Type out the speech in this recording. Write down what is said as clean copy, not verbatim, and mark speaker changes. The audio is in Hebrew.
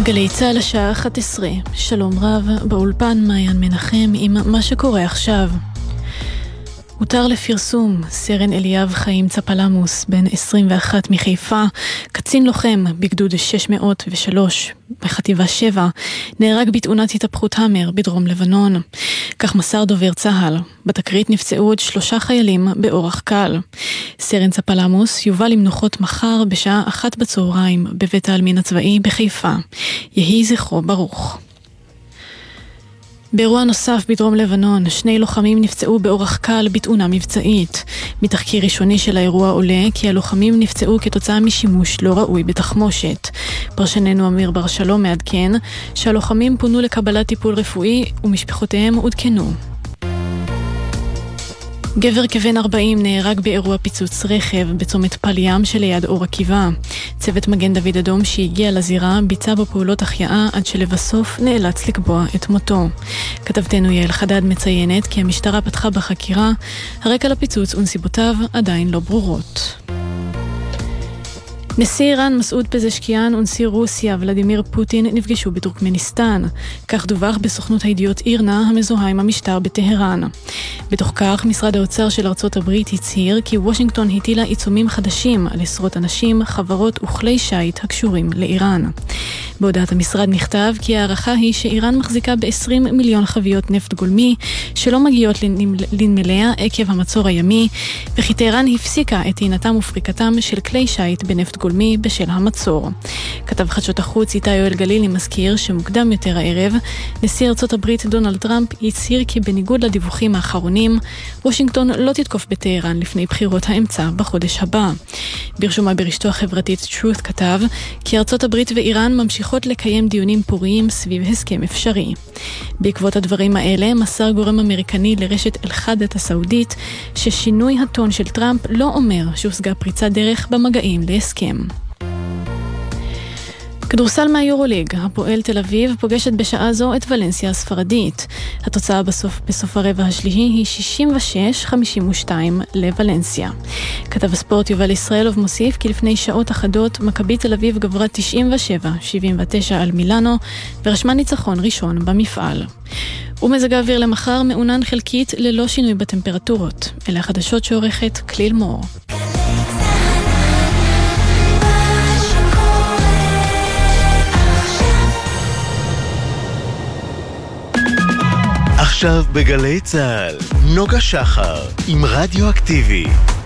Speaker 1: גלי צהל השעה 11. שלום רב, באולפן מעיין מנחם עם מה שקורה עכשיו. הותר לפרסום, סרן אליאב חיים צפלמוס, בן 21 מחיפה, קצין לוחם בגדוד 603 בחטיבה 7, נהרג בתאונת התהפכות המר בדרום לבנון. כך מסר דובר צהל. בתקרית נפצעו עוד 3 חיילים באורח קל. סרן צפלמוס יובא למנוחות מחר בשעה 1 בצהריים בבית העלמין הצבאי בחיפה. יהי זכרו ברוך. באירוע נוסף בדרום לבנון, 2 לוחמים נפצעו באורח קל בתאונה מבצעית. מתחקיר ראשוני של האירוע עולה כי הלוחמים נפצעו כתוצאה משימוש לא ראוי בתחמושת. פרשננו אמיר בר שלום מעדכן שהלוחמים פונו לקבלת טיפול רפואי ומשפחותיהם עודכנו. גבר כבן 40 נהרג באירוע פיצוץ רכב בצומת פל ים שליד אור עקיבא. צוות מגן דוד אדום שהגיע לזירה ביצע בו פעולות החייאה עד שלבסוף נאלץ לקבוע את מותו. כתבתנו יעל חדד מציינת כי המשטרה פתחה בחקירה, הרקע לפיצוץ ונסיבותיו עדיין לא ברורות. נשיא איראן מסעוד פזשקיאן ונשיא רוסיה ולדימיר פוטין נפגשו בטורקמניסטן. כך דווח בסוכנות הידיעות אירנה המזוהה עם המשטר בטהרן. בתוך כך, משרד האוצר של ארצות הברית הצהיר כי וושינגטון הטילה עיצומים חדשים על עשרות אנשים, חברות וכלי שיט הקשורים לאיראן. בהודעת המשרד נכתב כי הערכה היא שאיראן מחזיקה ב-20 מיליון חביות נפט גולמי שלא מגיעות לנמליה עקב המצור הימי, וכי טהרן הפסיקה את טעינתם ופריקתם של כלי שיט בנפט גולמי בשל המצור. כתב חדשות החוץ איתי יואל גלילי מזכיר שמוקדם יותר הערב, נשיא ארצות הברית דונלד טראמפ הצהיר כי בניגוד לדיווחים האחרונים, וושינגטון לא תתקוף בטהרן לפני בחירות האמצע בחודש הבא. ברשומה ברשתו החברתית Truth כתב כי ארצות הברית ואיראן ממשיכות לקיים דיונים פוריים סביב הסכם אפשרי. בעקבות הדברים האלה מסר גורם אמריקני לרשת אל-חדת הסעודית ששינוי הטון של טראמפ לא אומר שהושגה פריצת דרך במגעים להסכם. כדורסל מהיורוליג, הפועל תל אביב פוגשת בשעה זו את ולנסיה הספרדית. התוצאה בסוף הרבע השלישי היא 66-52 לוולנסיה. כתב הספורט יובל ישראלוב מוסיף כי לפני שעות אחדות מכבי תל אביב גברה 97-79 על מילאנו ורשמה ניצחון ראשון במפעל. ומזג האוויר למחר מעונן חלקית ללא שינוי בטמפרטורות. אלה החדשות שעורכת כליל מור.
Speaker 2: עכשיו בגלי צהל, נוגה שחר עם רדיו אקטיבי.